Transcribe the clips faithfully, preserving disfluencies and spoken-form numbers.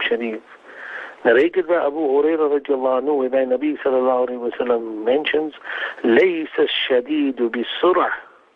Sharif. Narrated by Abu Hurairah radiallahu anhu, whereby Nabi sallallahu alayhi wa sallam mentions, لَيْسَ الشَّدِيدُ بِالسُّرْعَةِ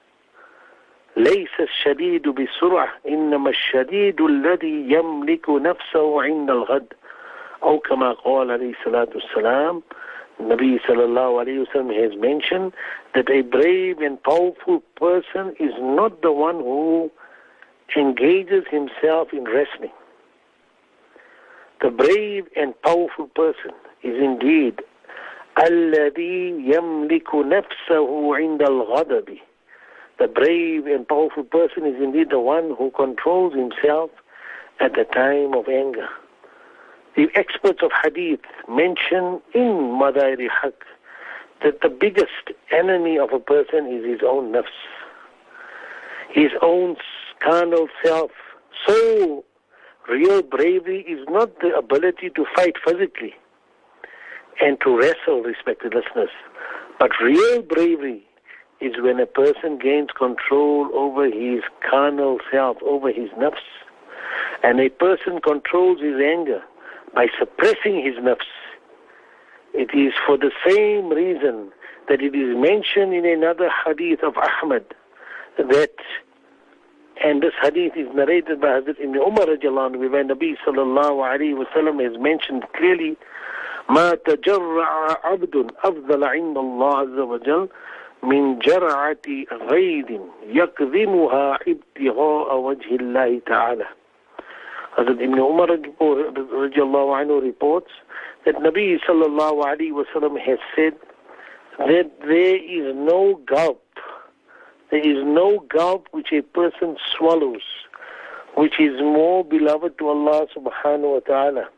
لَيْسَ الشَّدِيدُ بِالسُّرْعَةِ إِنَّمَا الشَّدِيدُ الَّذِي يَمْلِكُ نَفْسَهُ عِنْدَ الْغَدْ. أو كما قال عليه الصلاة والسلام, Nabi sallallahu alayhi wa sallam has mentioned that a brave and powerful person is not the one who engages himself in wrestling. The brave and powerful person is indeed الَّذِي يَمْلِكُ نَفْسَهُ عِنْدَ الْغَضَبِ. The brave and powerful person is indeed the one who controls himself at the time of anger. The experts of hadith mention in Madair Haq that the biggest enemy of a person is his own nafs, his own carnal self. So real bravery is not the ability to fight physically and to wrestle, respected listeners, but real bravery is when a person gains control over his carnal self, over his nafs, and a person controls his anger by suppressing his nafs. It is for the same reason that it is mentioned in another hadith of Ahmad that, and this hadith is narrated by Hazrat Ibn Umar radiallahu anhu, where Nabi sallallahu alayhi wa sallam has mentioned clearly, مَا تَجَرَّعَ عَبْدٌ أَفْضَلَ عِنْدَ اللَّهِ عَزَّ وَجَلَّ مِنْ جَرْعَةِ غَيْدٍ يَكْذِمُهَا ابْتِغَاءَ وَجْهِ اللَّهِ تَعَالَى. Hazrat Ibn Umar radiallahu anhu reports that Nabi sallallahu alayhi wa sallam has said that there is no gulp, there is no gulp which a person swallows, which is more beloved to Allah subhanahu wa ta'ala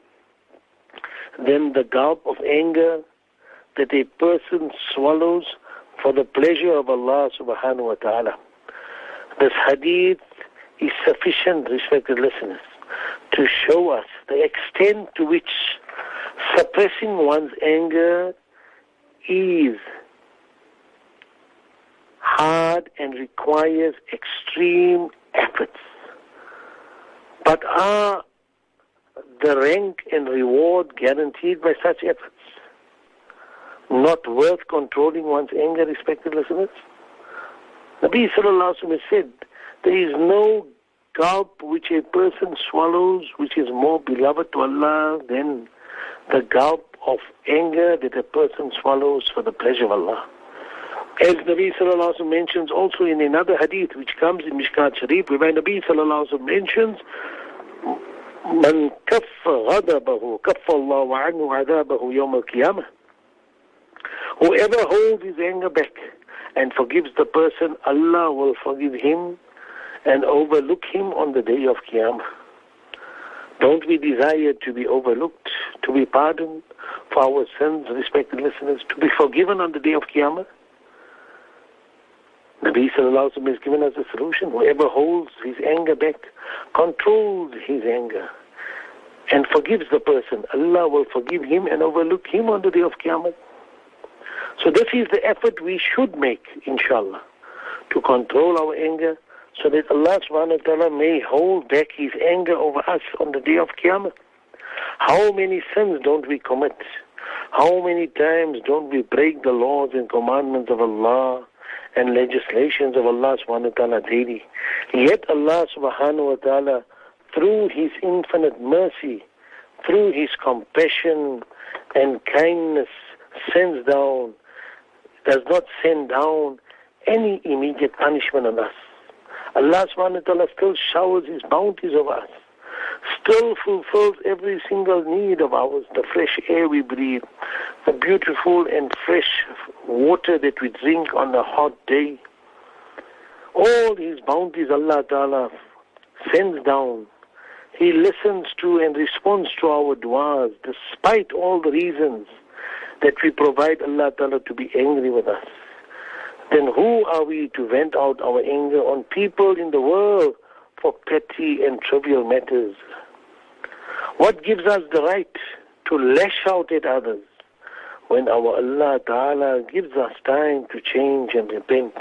than the gulp of anger that a person swallows for the pleasure of Allah subhanahu wa ta'ala. This hadith is sufficient, respected listeners, to show us the extent to which suppressing one's anger is hard and requires extreme efforts. But are the rank and reward guaranteed by such efforts not worth controlling one's anger, respected listeners? Nabi sallallahu alaihi wasallam said, there is no gulp which a person swallows which is more beloved to Allah than the gulp of anger that a person swallows for the pleasure of Allah. As Nabi sallallahu alaihi wasallam mentions also in another hadith which comes in Mishkat Sharif, where Nabi sallallahu alaihi wasallam mentions, Man kaffa ghadabahu kaffa Allahu anhu adabahu yawm al-qiyamah. Whoever holds his anger back and forgives the person, Allah will forgive him and overlook him on the day of Qiyamah. Don't we desire to be overlooked, to be pardoned for our sins, respected listeners, to be forgiven on the day of Qiyamah? Nabi sallallahu alaihi wasallam has given us a solution. Whoever holds his anger back, controls his anger, and forgives the person, Allah will forgive him and overlook him on the day of Qiyamah. So this is the effort we should make, inshallah, to control our anger, so that Allah subhanahu wa ta'ala may hold back his anger over us on the day of Qiyamah. How many sins don't we commit? How many times don't we break the laws and commandments of Allah and legislations of Allah subhanahu wa ta'ala daily? Yet Allah subhanahu wa ta'ala, through his infinite mercy, through his compassion and kindness, sends down, does not send down any immediate punishment on us. Allah subhanahu wa ta'ala still showers his bounties over us, still fulfills every single need of ours, the fresh air we breathe, the beautiful and fresh water that we drink on a hot day. All his bounties Allah ta'ala sends down. He listens to and responds to our du'as, despite all the reasons that we provide Allah ta'ala to be angry with us. Then who are we to vent out our anger on people in the world for petty and trivial matters? What gives us the right to lash out at others when our Allah Ta'ala gives us time to change and repent?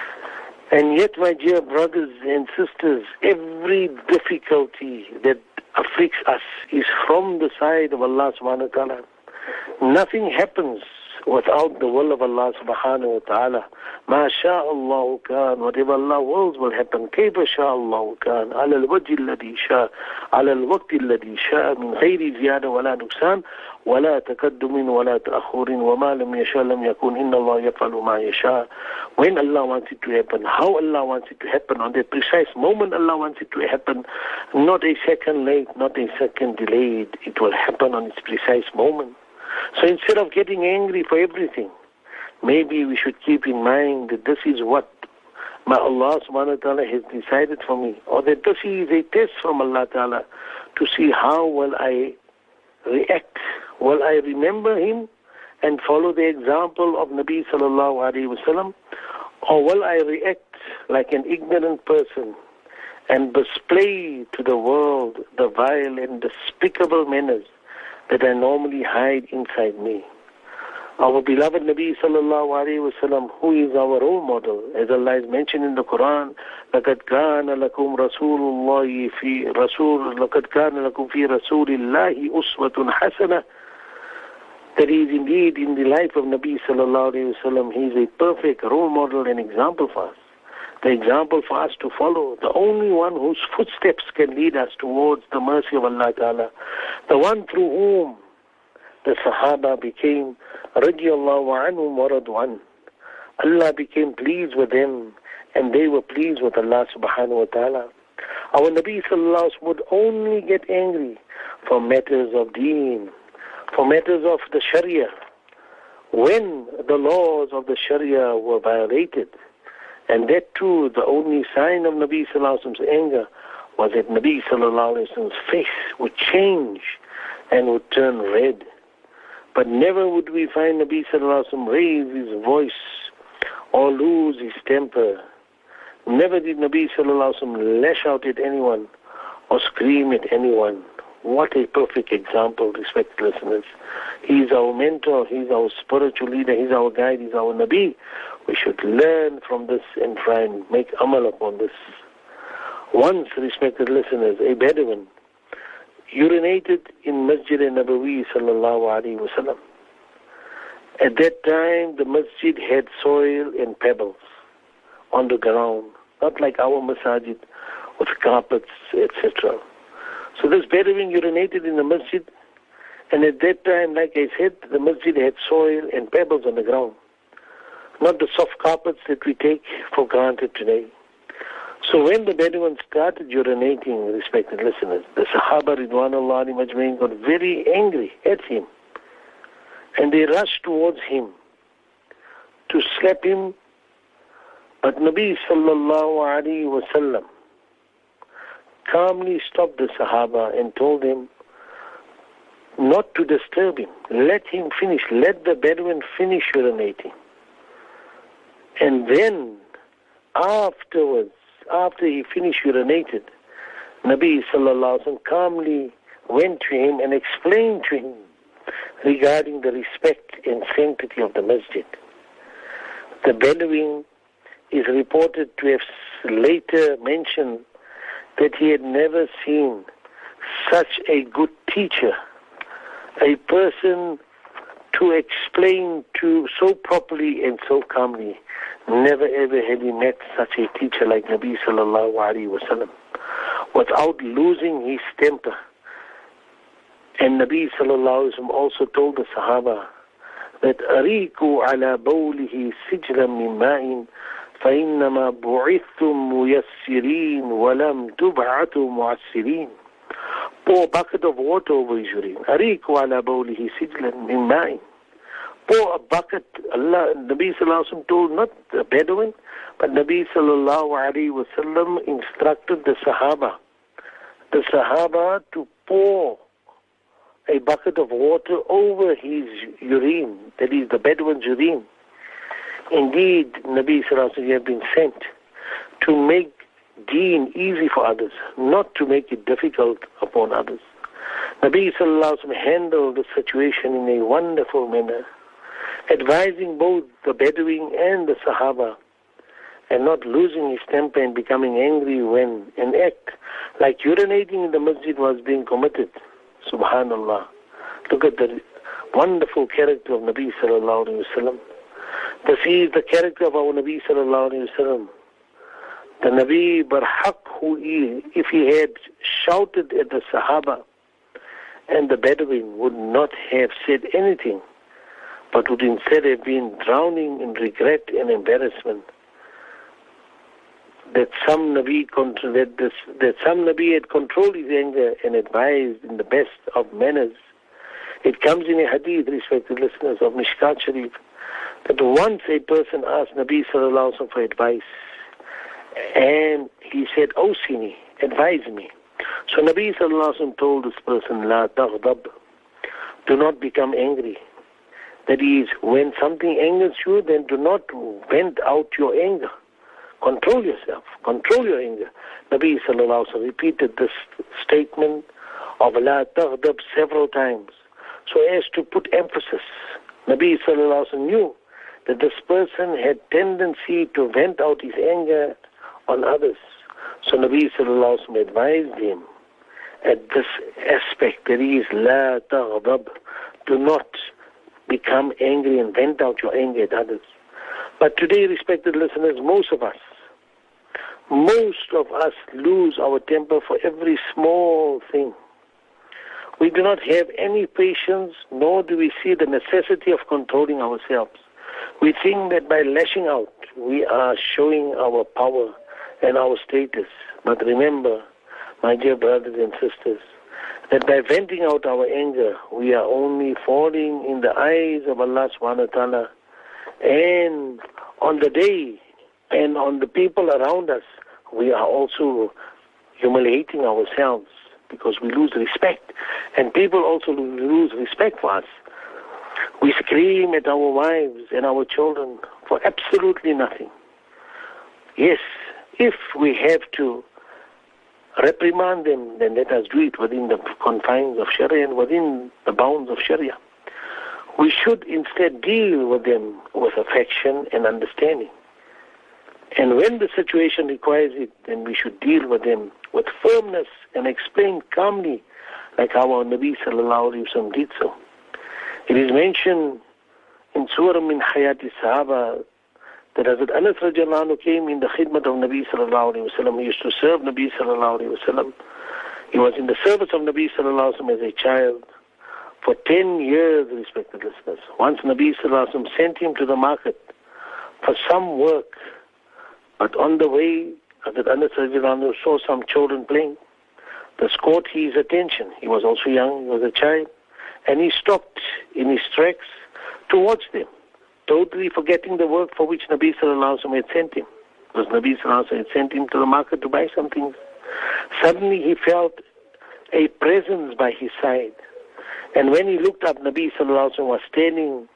And yet, my dear brothers and sisters, every difficulty that afflicts us is from the side of Allah subhanahu wa ta'ala. Nothing happens without the will of Allah subhanahu wa ta'ala. Ma sha'Allahu kan, whatever Allah wills will happen. Kayfa sha'Allahu kan, ala al-wajhi alladhi sha', ala al-waqti alladhi sha', min ghayri ziyada wa la nuksan, wa la takaddumin wa la ta'akhurin, wa ma lam yasha' lam yakun, inna Allah yaf'alu ma yasha'. When Allah wants it to happen, how Allah wants it to happen, on that precise moment Allah wants it to happen, not a second late, not a second delayed, it will happen on its precise moment. So instead of getting angry for everything, maybe we should keep in mind that this is what my Allah subhanahu wa ta'ala has decided for me, or that this is a test from Allah ta'ala to see how will I react. Will I remember him and follow the example of Nabi sallallahu alayhi wa sallam, or will I react like an ignorant person and display to the world the vile and despicable manners that I normally hide inside me? Our beloved Nabi sallallahu alayhi wa sallam, who is our role model, as Allah has mentioned in the Quran, لَقَدْ كَانَ لَكُمْ رَسُولُ اللَّهِ فِي رَسُولِ لَقَدْ كَانَ لَكُمْ فِي رَسُولِ اللَّهِ أُسْوَةٌ حَسَنَةٌ. That is indeed in the life of Nabi sallallahu alayhi wa sallam, he is a perfect role model and example for us. The example for us to follow, the only one whose footsteps can lead us towards the mercy of Allah Ta'ala, the one through whom the Sahaba became radiyallahu anhum wa radu an. Allah became pleased with them and they were pleased with Allah subhanahu wa ta'ala. Our Nabi sallallahu alayhi wa sallam would only get angry for matters of deen, for matters of the Sharia, when the laws of the Sharia were violated. And that too, the only sign of Nabi sallallahu alayhi wa sallam's anger was that Nabi sallallahu alayhi wa sallam's face would change and would turn red. But never would we find Nabi sallallahu alayhi wa sallam raise his voice or lose his temper. Never did Nabi sallallahu alayhi wa sallam lash out at anyone or scream at anyone. What a perfect example, respected listeners. He is our mentor, he is our spiritual leader, he is our guide, he is our Nabi. We should learn from this and try and make amal upon this. Once, respected listeners, a Bedouin urinated in Masjid al-Nabawi sallallahu alayhi wa sallam. At that time, the masjid had soil and pebbles on the ground, not like our masajid with carpets, et cetera. So this Bedouin urinated in the masjid, and at that time, like I said, the masjid had soil and pebbles on the ground, not the soft carpets that we take for granted today. So when the Bedouin started urinating, respected listeners, the Sahaba Ridwanullah alayhim ajmain got very angry at him, and they rushed towards him to slap him. But Nabi sallallahu alayhi wa sallam calmly stopped the Sahaba and told him not to disturb him. Let him finish. Let the Bedouin finish urinating. And then, afterwards, after he finished urinated, Nabi sallallahu alaihi wasallam calmly went to him and explained to him regarding the respect and sanctity of the masjid. The Bedouin is reported to have later mentioned that he had never seen such a good teacher, a person to explain to so properly and so calmly. Never ever had he met such a teacher like Nabi sallallahu alayhi wa sallam, without losing his temper. And Nabi sallallahu alayhi wa sallam also told the Sahaba that أَرِيكُوا عَلَى بَوْلِهِ سِجْلًا مِنْ مَاءٍ فَإِنَّمَا بُعِثْتُمْ مُيَسِّرِينَ وَلَمْ تُبْعَثُوا مُعَسِّرِينَ. Pour a bucket of water over his urine. أَرِيكُوا عَلَى بَوْلِهِ سِجْلًا مِنْ مَاءٍ. Pour a bucket. Allah, Nabi sallallahu alayhi wa sallam told not the Bedouin, but Nabi sallallahu alayhi wa sallam instructed the Sahaba, the Sahaba to pour a bucket of water over his urine, that is the Bedouin's urine. Indeed, Nabi sallallahu alayhi wa sallam had been sent to make deen easy for others, not to make it difficult upon others. Nabi sallallahu alayhi wa sallam handled the situation in a wonderful manner, advising both the Bedouin and the Sahaba and not losing his temper and becoming angry when an act like urinating in the masjid was being committed. Subhanallah. Look at the wonderful character of Nabi sallallahu alayhi wa sallam. This is the character of our Nabi sallallahu alayhi wa sallam. The Nabi Barhaq, who he, if he had shouted at the Sahaba and the Bedouin, would not have said anything, but would instead have been drowning in regret and embarrassment. That some Nabi that, this, that some Nabi had controlled his anger and advised in the best of manners. It comes in a hadith, respected listeners, of Mishkat Sharif, that once a person asked Nabi sallallahu alaihi wasallam for advice, and he said, "Awsini, advise me." So Nabi sallallahu alaihi wasallam told this person, "La taghdab, do not become angry." That is, when something angers you, then do not vent out your anger. Control yourself. Control your anger. Nabi sallallahu alaihi wasallam repeated this statement of La taghdab several times, so as to put emphasis. Nabi sallallahu alaihi wasallam knew that this person had tendency to vent out his anger on others. So Nabi sallallahu alaihi wasallam advised him at this aspect, that is, La taghdab, do not become angry and vent out your anger at others. But today, respected listeners, most of us, most of us lose our temper for every small thing. We do not have any patience, nor do we see the necessity of controlling ourselves. We think that by lashing out, we are showing our power and our status. But remember, my dear brothers and sisters, that by venting out our anger, we are only falling in the eyes of Allah subhanahu wa ta'ala. And on the day, and on the people around us, we are also humiliating ourselves, because we lose respect. And people also lose respect for us. We scream at our wives and our children for absolutely nothing. Yes, if we have to reprimand them, then let us do it within the confines of Sharia and within the bounds of Sharia. We should instead deal with them with affection and understanding. And when the situation requires it, then we should deal with them with firmness and explain calmly, like how our Nabi sallallahu alayhi wa sallam did so. It is mentioned in Surah Min Hayati Sahaba that Hazrat Anas radiallahu anhu came in the khidmat of Nabi sallallahu alayhi wa sallam. He used to serve Nabi sallallahu alayhi wa sallam. He was in the service of Nabi sallallahu alayhi wa sallam as a child for ten years, respected listeners. Once Nabi sallallahu alayhi wa sallam sent him to the market for some work, but on the way, Hazrat Anas radiallahu anhu saw some children playing. This caught his attention. He was also young, he was a child, and he stopped in his tracks to watch them, totally forgetting the work for which Nabi sallallahu alaihi wasallam had sent him. Because Nabi sallallahu alaihi wasallam had sent him to the market to buy some things. Suddenly he felt a presence by his side. And when he looked up, Nabi sallallahu alaihi wasallam was standing,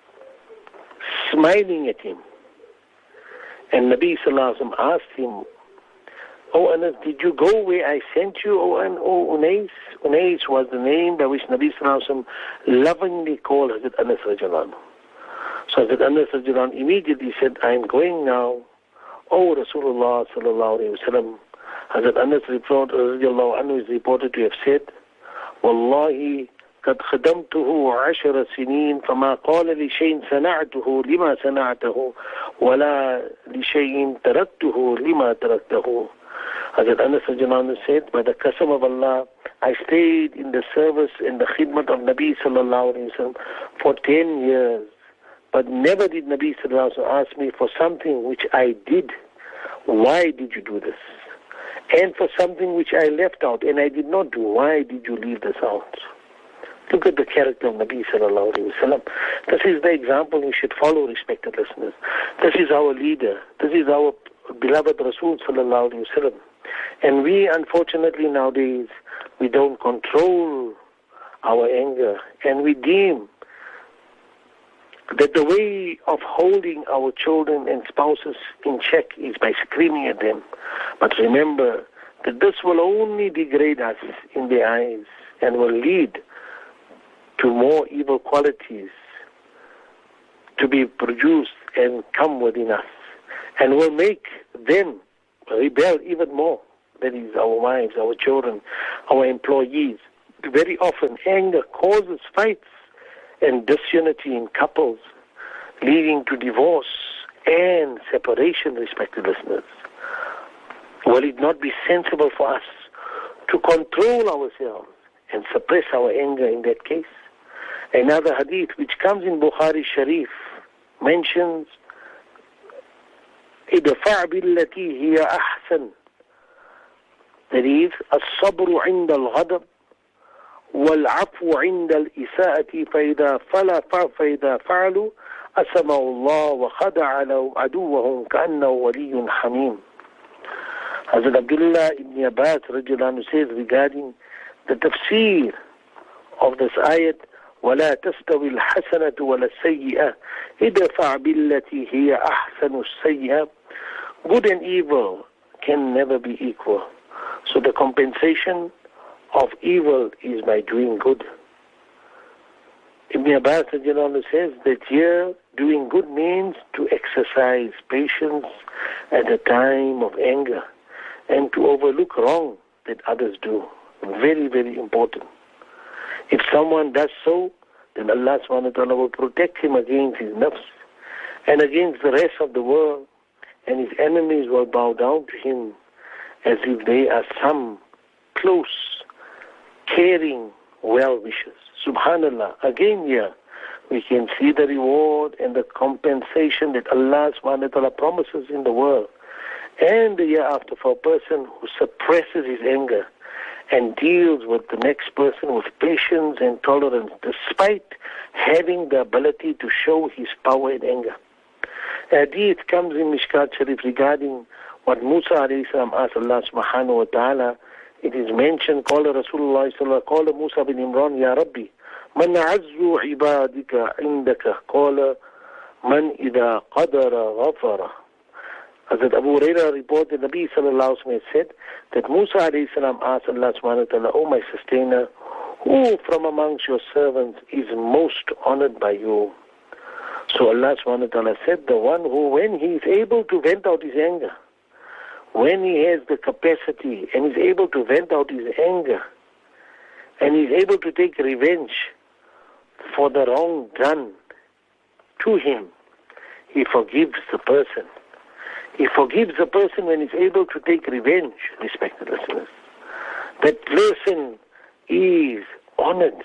smiling at him. And Nabi sallallahu alaihi wasallam asked him, "Oh Anas, did you go where I sent you, O An, O Unais?" Unais was the name by which Nabi sallallahu alaihi wasallam lovingly called Hazrat Anas radiallahu anhu. So Hazrat Anas radiallahu anhu immediately said, "I am going now, O Rasulullah sallallahu alayhi wa sallam." Hazrat Anas radiallahu anhu is reported to have said, "Wallahi, قد خدمته عشر سنين فما قال لشيء صنعته لما صنعته ولا لشيء تركته لما تركته." Hazrat Anas radiallahu anhu said, "By the qasam of Allah, I stayed in the service in the khidmat of Nabi sallallahu alayhi wa sallam for ten years. But never did Nabi sallallahu alayhi wa sallam ask me for something which I did. Why did you do this? And for something which I left out and I did not do. Why did you leave this out?" Look at the character of Nabi sallallahu alayhi wa sallam. This is the example we should follow, respected listeners. This is our leader. This is our beloved Rasul sallallahu alayhi wa sallam. And we, unfortunately, nowadays, we don't control our anger. And we deem that the way of holding our children and spouses in check is by screaming at them. But remember that this will only degrade us in their eyes and will lead to more evil qualities to be produced and come within us. and will make them rebel even more. That is our wives, our children, our employees. Very often anger causes fights and disunity in couples, leading to divorce and separation, respected listeners. Will it not be sensible for us to control ourselves and suppress our anger in that case? Another hadith which comes in Bukhari Sharif mentions, idfa' billati hiya ahsan. That is, as-sabru 'inda al-ghadab wal-'afwu 'inda al-isa'ati fa-idha fala fa-idha fa'alu asma'u Allah wa khada'a lahum aduwwahum ka'annahu waliyyun hamim. Hazrat Abdullah ibn Abbas radiyallahu anhu says regarding the tafsir of this ayat, وَلَا تَسْتَوِي الْحَسَنَةُ وَلَا السَّيِّئَةُ إِدْفَعْ بِالَّتِي هِيَ أَحْسَنُ السَّيِّئَةِ. Good and evil can never be equal. So the compensation of evil is by doing good. Ibn Abbas says that here doing good means to exercise patience at a time of anger and to overlook wrong that others do. Very, very important. If someone does so, then Allah subhanahu wa ta'ala will protect him against his nafs and against the rest of the world, and his enemies will bow down to him as if they are some close, caring well-wishers. Subhanallah. Again here, we can see the reward and the compensation that Allah subhanahu wa ta'ala promises in the world and the year after for a person who suppresses his anger and deals with the next person with patience and tolerance despite having the ability to show his power and anger. Hadith comes in Mishkat Sharif regarding what Musa alayhi salam asked Allah subhanahu wa ta'ala. It is mentioned, Qala Rasulullah sallallahu Qala Musa bin Imran, Ya Rabbi, Man azzu ibadika indaka, Qala Man idha qadara ghafara. Hazrat Abu Hurairah reported, Nabi sallallahu alayhi wa said that Musa alayhi salam asked Allah subhanahu wa ta'ala, O my sustainer, who from amongst your servants is most honored by you? So Allah subhanahu wa ta'ala said, the one who, when he is able to vent out his anger, when he has the capacity and is able to vent out his anger, and is able to take revenge for the wrong done to him, he forgives the person. He forgives the person when he's able to take revenge, respected listeners. That person is honored.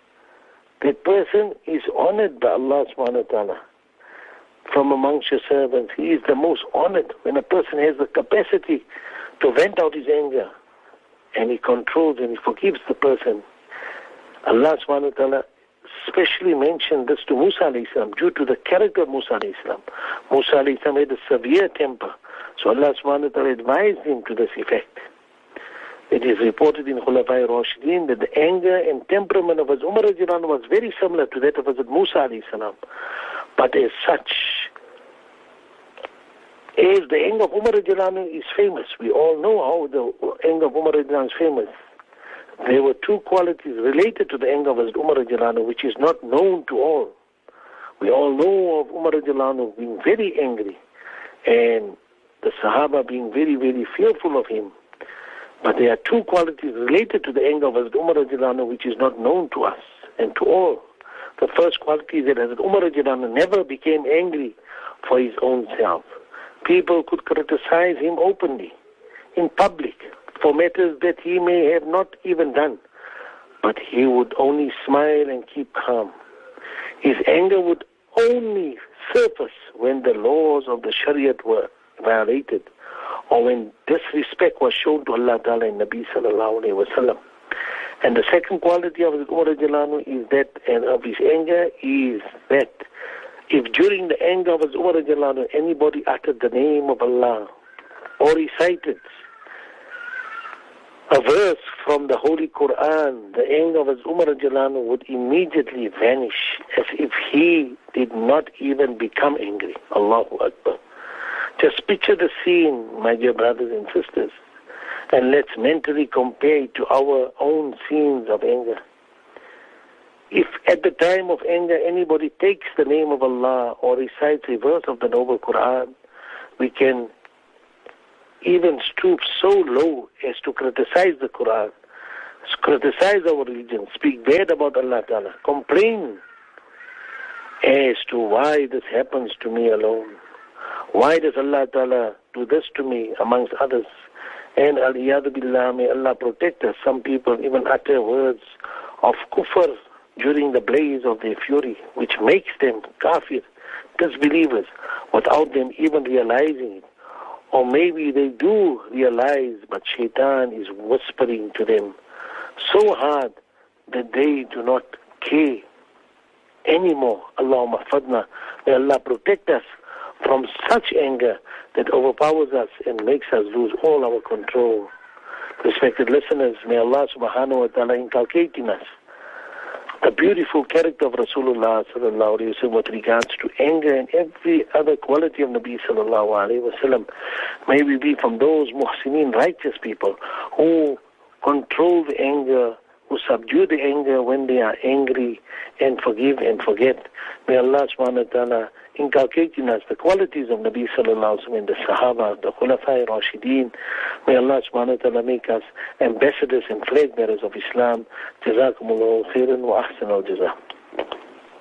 That person is honored by Allah subhanahu wa ta'ala. From amongst your servants, he is the most honored when a person has the capacity to vent out his anger and he controls and he forgives the person. Allah subhanahu wa ta'ala specially mentioned this to Musa alayhi salam due to the character of Musa alayhi salam. Musa alayhi salam had a severe temper, so Allah subhanahu wa ta'ala advised him to this effect. It is reported in Khulafai Rashidin that the anger and temperament of Hazrat Umar radiallahu anhu was very similar to that of Hazrat Musa alayhi salam. But as such, as the anger of Umar radiallahu anhu is famous, we all know how the anger of Umar radiallahu anhu is famous. There were two qualities related to the anger of Hazrat Umar radiallahu anhu which is not known to all. We all know of Umar radiallahu anhu being very angry and the Sahaba being very, very fearful of him. But there are two qualities related to the anger of Hazrat Umar radiallahu anhu which is not known to us and to all. The first quality is that Hazrat Umar radiallahu anhu never became angry for his own self. People could criticize him openly, in public, for matters that he may have not even done. But he would only smile and keep calm. His anger would only surface when the laws of the Shariat were violated or when disrespect was shown to Allah Ta'ala and Nabi Sallallahu Alaihi Wasallam. And the second quality of Umar radiallahu anhu is that, and of his anger, is that if during the anger of Umar radiallahu anhu anybody uttered the name of Allah or recited a verse from the Holy Quran, the anger of Umar radiallahu anhu would immediately vanish as if he did not even become angry. Allahu Akbar. Just picture the scene, my dear brothers and sisters, and let's mentally compare it to our own scenes of anger. If at the time of anger anybody takes the name of Allah or recites a verse of the Noble Quran, we can even stoop so low as to criticize the Quran, criticize our religion, speak bad about Allah Ta'ala, complain as to why this happens to me alone. Why does Allah Ta'ala do this to me amongst others? And al-iyadu billah, may Allah protect us. Some people even utter words of kufr during the blaze of their fury, which makes them kafir, disbelievers, without them even realizing it. Or maybe they do realize, but shaitan is whispering to them so hard that they do not care anymore. Allahumma fadna. May Allah protect us from such anger that overpowers us and makes us lose all our control. Respected listeners, may Allah subhanahu wa ta'ala inculcate in us the beautiful character of Rasulullah sallallahu alayhi wa sallam with regards to anger and every other quality of Nabi sallallahu alayhi wa sallam. May we be from those muhsineen, righteous people who control the anger, who subdue the anger when they are angry, and forgive and forget. May Allah subhanahu wa ta'ala inculcate in us the qualities of Nabi sallallahu alayhi wa sallam and the Sahaba, the Khulafai Rashideen. May Allah subhanahu wa ta'ala make us ambassadors and flag bearers of Islam. Jazakumullahu khairan wa ahsan al-jazaa.